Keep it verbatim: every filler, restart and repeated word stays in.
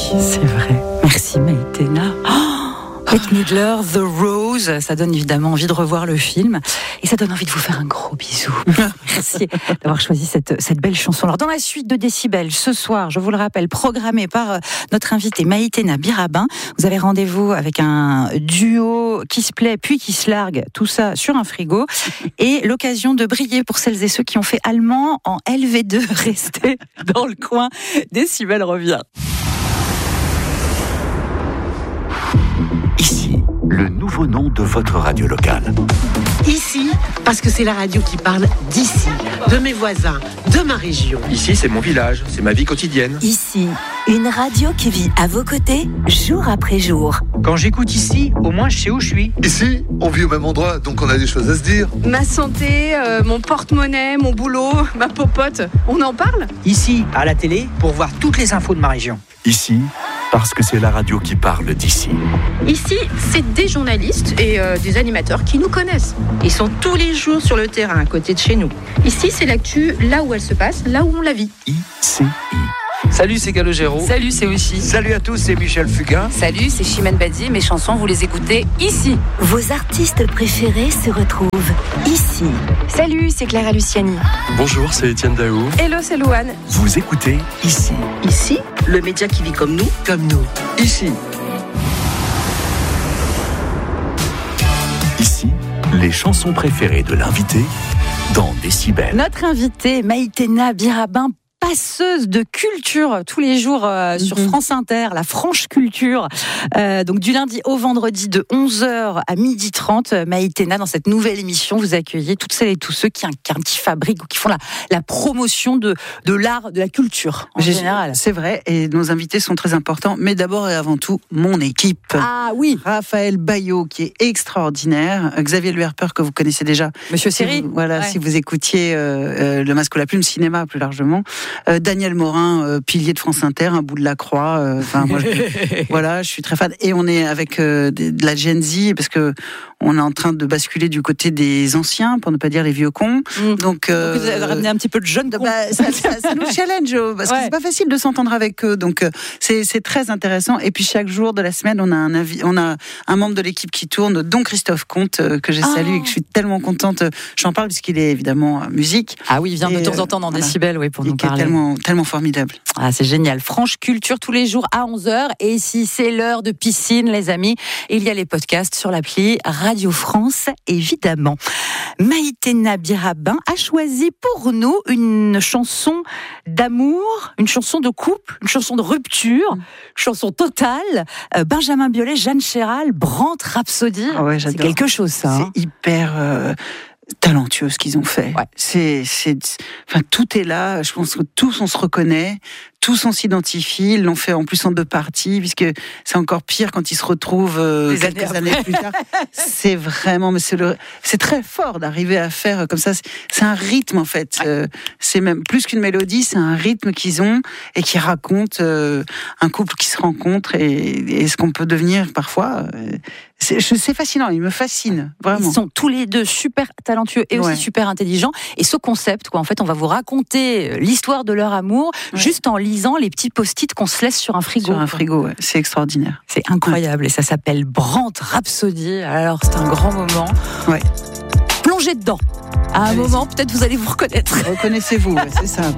c'est vrai. Merci Maïtena. Bette Midler, The Rose, ça donne évidemment envie de revoir le film et ça donne envie de vous faire un gros bisou. Merci d'avoir choisi cette, cette belle chanson. Alors dans la suite de Décibel, ce soir, je vous le rappelle, programmé par notre invitée Maïtena Birabin, vous avez rendez-vous avec un duo qui se plaît puis qui se largue, tout ça sur un frigo et l'occasion de briller pour celles et ceux qui ont fait allemand en L V deux. Restez dans le coin, Décibel revient. Ici, le nouveau nom de votre radio locale. Ici, parce que c'est la radio qui parle d'ici, de mes voisins, de ma région. Ici, c'est mon village, c'est ma vie quotidienne. Ici, une radio qui vit à vos côtés, jour après jour. Quand j'écoute ici, au moins je sais où je suis. Ici, on vit au même endroit, donc on a des choses à se dire. Ma santé, euh, mon porte-monnaie, mon boulot, ma popote, on en parle ? Ici, à la télé, pour voir toutes les infos de ma région. Ici, parce que c'est la radio qui parle d'ici. Ici, c'est des journalistes et euh, des animateurs qui nous connaissent. Ils sont tous les jours sur le terrain, à côté de chez nous. Ici, c'est l'actu, là où elle se passe, là où on la vit. I C I. Salut, c'est Calogero. Salut, c'est Aussi. Salut à tous, c'est Michel Fugain. Salut, c'est Chimène Badi. Mes chansons, vous les écoutez ici. Vos artistes préférés se retrouvent ici. Salut, c'est Clara Luciani. Bonjour, c'est Étienne Daou. Hello, c'est Louane. Vous écoutez ici. Ici, le média qui vit comme nous, comme nous. Ici. Ici, les chansons préférées de l'invité dans Décibel. Notre invitée Maïtena Birabin, passeuse de culture tous les jours euh, sur mm-hmm. France Inter, la franche culture. Euh, donc du lundi au vendredi de onze heures à midi trente, Maïtena, dans cette nouvelle émission, vous accueillez toutes celles et tous ceux qui incarnent, qui fabriquent ou qui font la, la promotion de, de l'art, de la culture en J'ai, général. C'est vrai, et nos invités sont très importants, mais d'abord et avant tout, mon équipe. Ah oui. Raphaël Bayot, qui est extraordinaire. Xavier Luerper, que vous connaissez déjà. Monsieur Siri. Si vous, voilà, ouais. si vous écoutiez euh, euh, Le Masque ou la Plume, cinéma plus largement. Euh, Daniel Morin, euh, pilier de France Inter, un bout de la croix. Enfin, euh, moi, je, voilà, je suis très fan. Et on est avec euh, de, de la Gen Z parce que on est en train de basculer du côté des anciens, pour ne pas dire les vieux cons. Mmh. Donc, euh, donc, vous avez ramené un petit peu de jeunes cons. Bah, ça, ça, ça nous challenge parce ouais. que c'est pas facile de s'entendre avec eux. Donc, euh, c'est, c'est très intéressant. Et puis chaque jour de la semaine, on a un avis, on a un membre de l'équipe qui tourne, dont Christophe Comte, euh, que j'ai oh. salué et que je suis tellement contente. J'en parle puisqu'il est évidemment euh, musique. Ah oui, il vient et, de temps en temps dans voilà. Décibel, oui, pour et nous parler. Tellement, tellement formidable. Ah, c'est génial. Franche culture tous les jours à onze heures. Et si c'est l'heure de piscine, les amis, il y a les podcasts sur l'appli Radio France, évidemment. Maïtena Birabin a choisi pour nous une chanson d'amour, une chanson de couple, une chanson de rupture, une chanson totale. Euh, Benjamin Biolay, Jeanne Chéral, Brandt Rhapsody. Ah ouais, c'est quelque chose, ça. C'est hein. hyper... Euh... talentueux ce qu'ils ont fait. Ouais. C'est, c'est, enfin, tout est là. Je pense que tous on se reconnaît, tous on s'identifie. Ils l'ont fait en plus en deux parties, puisque c'est encore pire quand ils se retrouvent euh, quelques années, années plus tard. C'est vraiment, mais c'est le, c'est très fort d'arriver à faire comme ça. C'est, c'est un rythme en fait. Ouais. Euh, c'est même plus qu'une mélodie, c'est un rythme qu'ils ont et qui raconte euh, un couple qui se rencontre et, et ce qu'on peut devenir parfois. Euh, C'est, c'est fascinant, il me fascine, vraiment. Ils sont tous les deux super talentueux et aussi ouais. super intelligents. Et ce concept, quoi, en fait, on va vous raconter l'histoire de leur amour ouais. juste en lisant les petits post-it qu'on se laisse sur un frigo. Sur un frigo, ouais. C'est extraordinaire. C'est incroyable. Ouais. Et ça s'appelle Brandt Rhapsody. Alors, c'est un grand moment. Ouais. Plongez dedans. À un Allez-y. moment, peut-être vous allez vous reconnaître. Reconnaissez-vous, ouais, c'est ça.